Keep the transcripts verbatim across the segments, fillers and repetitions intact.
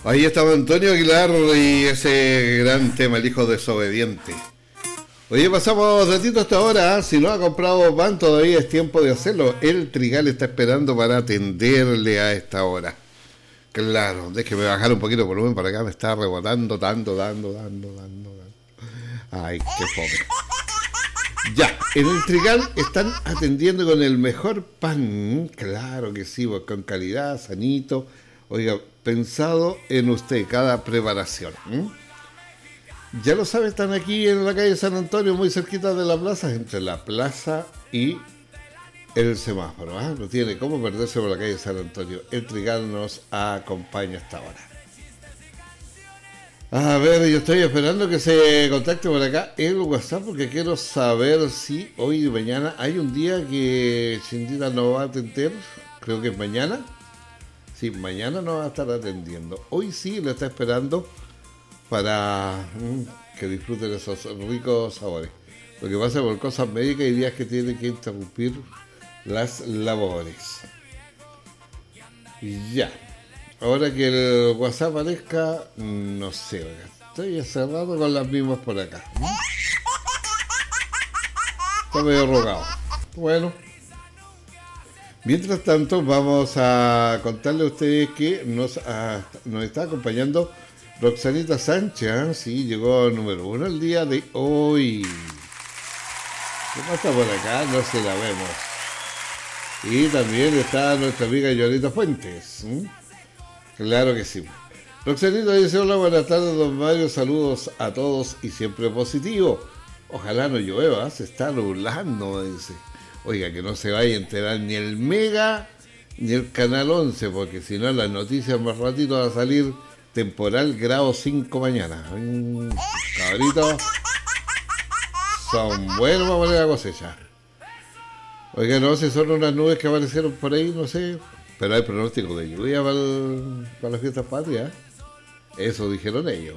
Ahí estaba Antonio Aguilar y ese gran tema, el hijo desobediente. Oye, pasamos ratito hasta ahora. Si no ha comprado pan, todavía es tiempo de hacerlo. El Trigal está esperando para atenderle a esta hora. Claro, déjeme bajar un poquito el volumen para acá. Me está rebotando, dando, dando, dando, dando, dando. Ay, qué fome. Ya, en el Trigal están atendiendo con el mejor pan. Claro que sí, con calidad, sanito. Oiga, pensado en usted, cada preparación. ¿Mm? Ya lo sabe, están aquí en la calle San Antonio, muy cerquita de la plaza, entre la plaza y el semáforo. ¿eh? No tiene cómo perderse por la calle San Antonio. El Trigal nos acompaña hasta ahora. A ver, yo estoy esperando que se contacte por acá el WhatsApp porque quiero saber si hoy y mañana hay un día que Chindita no va a atender. Creo que es mañana. Sí, mañana no va a estar atendiendo. Hoy sí lo está esperando para mm, que disfruten esos ricos sabores. Lo que pasa por cosas médicas y días que tiene que interrumpir las labores. Y ya. Ahora que el WhatsApp aparezca, no sé, estoy encerrado con las mismas por acá. Está medio rogado. Bueno. Mientras tanto, vamos a contarle a ustedes que nos, a, nos está acompañando Roxanita Sánchez. ¿eh? Sí, llegó número uno el día de hoy. ¿Qué pasa por acá? No se la vemos. Y también está nuestra amiga Yolita Fuentes. ¿eh? Claro que sí. Roxanita dice: hola, buenas tardes, don Mario. Saludos a todos y siempre positivo. Ojalá no llueva, se está nublando, dice. Oiga, que no se vaya a enterar ni el Mega ni el Canal once, porque si no, las noticias más ratito va a salir temporal grado cinco mañana. Mm, cabritos, son buenos para poner la cosecha. Oiga, no sé, son unas nubes que aparecieron por ahí, no sé, pero hay pronóstico de lluvia para, el, para las fiestas patrias. Eso dijeron ellos.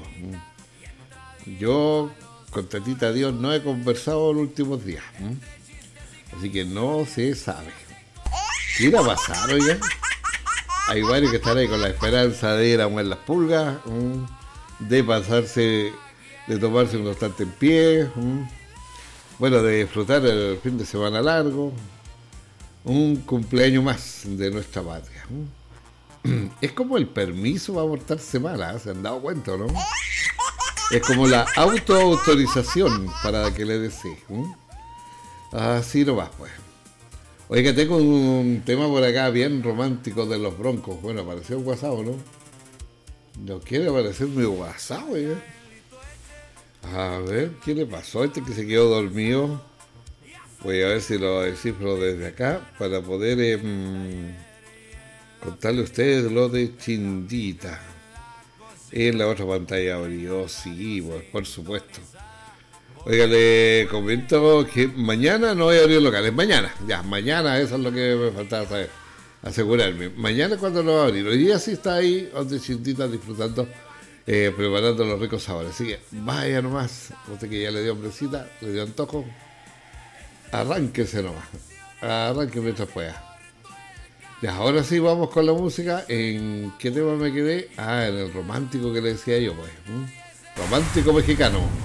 Yo, con tantita Dios, no he conversado los últimos días. Así que no se sabe. ¿Qué irá a pasar, oiga? Hay varios que están ahí con la esperanza de ir a mover las pulgas, de pasarse, de tomarse unos tantos en pie, bueno, de disfrutar el fin de semana largo, un cumpleaños más de nuestra patria. Es como el permiso para abortarse mala, ¿se han dado cuenta, no? Es como la autoautorización para que le desee. Así nomás, pues. Oiga, tengo un tema por acá bien romántico de los Broncos. Bueno, apareció un WhatsApp, ¿no? No quiere aparecer mi WhatsApp, oiga. A ver, ¿qué le pasó a este que se quedó dormido? Voy a ver si lo descifro desde acá para poder eh, mmm, contarle a ustedes lo de Chindita. En la otra pantalla abrió, sí, pues, por supuesto. Oiga, le comento que mañana no voy a abrir locales. Mañana, ya, mañana, eso es lo que me faltaba saber, asegurarme. Mañana cuando lo va a abrir. Hoy día sí está ahí, donde Chindita disfrutando, eh, preparando los ricos sabores. Así que vaya nomás. Usted que ya le dio hombrecita, le dio antojo. Arránquese nomás. Arránquese mientras pueda. Ya, ahora sí vamos con la música. ¿En qué tema me quedé? Ah, en el romántico que le decía yo, pues. ¿Mm? Romántico mexicano.